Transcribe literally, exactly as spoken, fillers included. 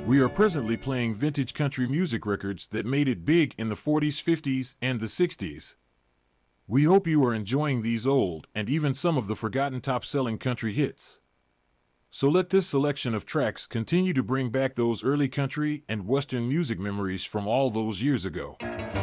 We are presently playing vintage country music records that made it big in the forties, fifties, and the sixties. We hope you are enjoying these old and even some of the forgotten top-selling country hits. So let this selection of tracks continue to bring back those early country and western music memories from all those years ago.